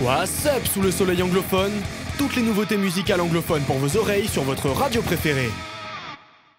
What's up sous le soleil anglophone? Toutes les nouveautés musicales anglophones pour vos oreilles sur votre radio préférée.